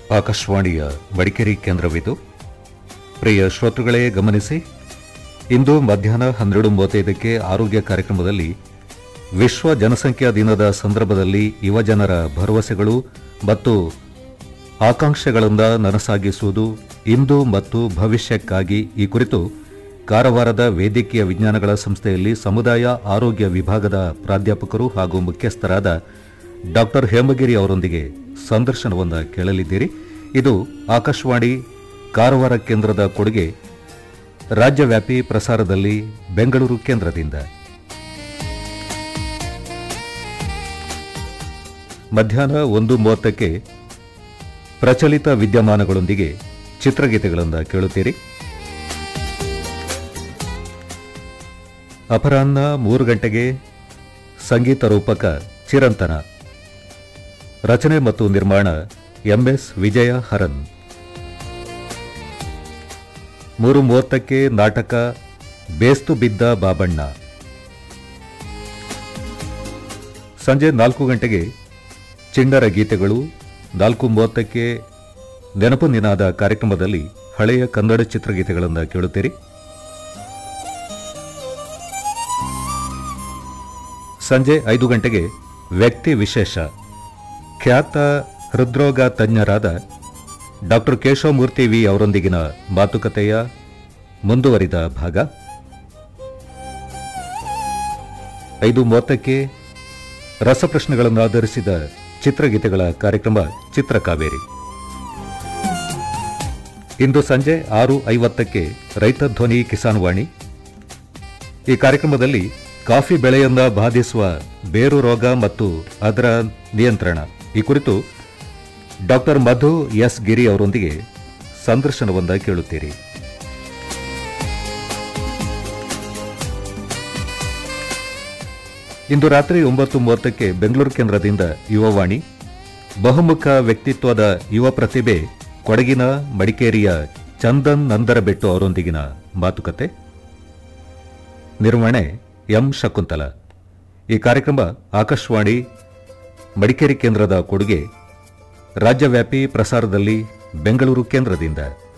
ಆಕಾಶವಾಣಿಯ ಮಡಿಕೇರಿ ಕೇಂದ್ರವಿದು. ಪ್ರಿಯ ಶ್ರೋತೃಗಳೇ ಗಮನಿಸಿ, ಇಂದು ಮಧ್ಯಾಹ್ನ 12:35ಕ್ಕೆ ಆರೋಗ್ಯ ಕಾರ್ಯಕ್ರಮದಲ್ಲಿ ವಿಶ್ವ ಜನಸಂಖ್ಯಾ ದಿನದ ಸಂದರ್ಭದಲ್ಲಿ ಯುವಜನರ ಭರವಸೆಗಳು ಮತ್ತು ಆಕಾಂಕ್ಷೆಗಳಿಂದ ನನಸಾಗಿಸುವುದು ಇಂದು ಮತ್ತು ಭವಿಷ್ಯಕ್ಕಾಗಿ ಈ ಕುರಿತು ಕಾರವಾರದ ವೈದ್ಯಕೀಯ ವಿಜ್ಞಾನಗಳ ಸಂಸ್ಥೆಯಲ್ಲಿ ಸಮುದಾಯ ಆರೋಗ್ಯ ವಿಭಾಗದ ಪ್ರಾಧ್ಯಾಪಕರು ಹಾಗೂ ಮುಖ್ಯಸ್ಥರಾದ ಡಾ ಹೇಮಗಿರಿ ಅವರೊಂದಿಗೆ ಸಂದರ್ಶನವನ್ನು ಕೇಳಲಿದ್ದೀರಿ. ಇದು ಆಕಾಶವಾಣಿ ಕಾರವಾರ ಕೇಂದ್ರದ ಕೊಡುಗೆ. ರಾಜ್ಯವ್ಯಾಪಿ ಪ್ರಸಾರದಲ್ಲಿ ಬೆಂಗಳೂರು ಕೇಂದ್ರದಿಂದ ಮಧ್ಯಾಹ್ನ 1:30ಕ್ಕೆ ಪ್ರಚಲಿತ ವಿದ್ಯಮಾನಗಳೊಂದಿಗೆ ಚಿತ್ರಗೀತೆಗಳನ್ನು ಕೇಳುತ್ತೀರಿ. ಅಪರಾಹ್ನ 3 ಗಂಟೆಗೆ ಸಂಗೀತ ರೂಪಕ ಚಿರಂತನ, ರಚನೆ ಮತ್ತು ನಿರ್ಮಾಣ ಎಂಎಸ್ ವಿಜಯ ಹರನ್. 3:30ಕ್ಕೆ ನಾಟಕ ಬೇಸ್ತು ಬಿದ್ದ ಬಾಬಣ್ಣ. ಸಂಜೆ 4 ಗಂಟೆಗೆ ಚಿಣ್ಣರ ಗೀತೆಗಳು. 4:30ಕ್ಕೆ ನೆನಪು ನಿನಾದ ಕಾರ್ಯಕ್ರಮದಲ್ಲಿ ಹಳೆಯ ಕನ್ನಡ ಚಿತ್ರಗೀತೆಗಳನ್ನು ಕೇಳುತ್ತೀರಿ. ಸಂಜೆ 5 ಗಂಟೆಗೆ ವ್ಯಕ್ತಿ ವಿಶೇಷ, ಖ್ಯಾತ ಹೃದ್ರೋಗ ತಜ್ಞರಾದ ಡಾ ಕೇಶವಮೂರ್ತಿ ವಿ ಅವರೊಂದಿಗಿನ ಮಾತುಕತೆಯ ಮುಂದುವರಿದ ಭಾಗ. 5:30ಕ್ಕೆ ರಸಪ್ರಶ್ನೆಗಳನ್ನು ಆಧರಿಸಿದ ಚಿತ್ರಗೀತೆಗಳ ಕಾರ್ಯಕ್ರಮ ಚಿತ್ರಕಾವೇರಿ. ಇಂದು ಸಂಜೆ 6:50ಕ್ಕೆ ರೈತ ಧ್ವನಿ ಕಿಸಾನ್ ವಾಣಿ. ಈ ಕಾರ್ಯಕ್ರಮದಲ್ಲಿ ಕಾಫಿ ಬೆಳೆಯನ್ನ ಬಾಧಿಸುವ ಬೇರು ರೋಗ ಮತ್ತು ಅದರ ನಿಯಂತ್ರಣ ಈ ಕುರಿತು ಡಾ ಮಧು ಎಸ್ ಗಿರಿ ಅವರೊಂದಿಗೆ ಸಂದರ್ಶನವೊಂದ ಕೇಳುತ್ತೀರಿ. ಇಂದು ರಾತ್ರಿ 9:30ಕ್ಕೆ ಬೆಂಗಳೂರು ಕೇಂದ್ರದಿಂದ ಯುವವಾಣಿ. ಬಹುಮುಖ ವ್ಯಕ್ತಿತ್ವದ ಯುವ ಪ್ರತಿಭೆ ಕೊಡಗಿನ ಮಡಿಕೇರಿಯ ಚಂದನ್ ನಂದರಬೆಟ್ಟು ಅವರೊಂದಿಗಿನ ಮಾತುಕತೆ. ನಿರ್ವಹಣೆ ಎಂ ಶಕುಂತಲ. ಈ ಕಾರ್ಯಕ್ರಮ ಆಕಾಶವಾಣಿ ಮಡಿಕೇರಿ ಕೇಂದ್ರದ ಕೊಡುಗೆ. ರಾಜ್ಯವ್ಯಾಪಿ ಪ್ರಸಾರದಲ್ಲಿ ಬೆಂಗಳೂರು ಕೇಂದ್ರದಿಂದ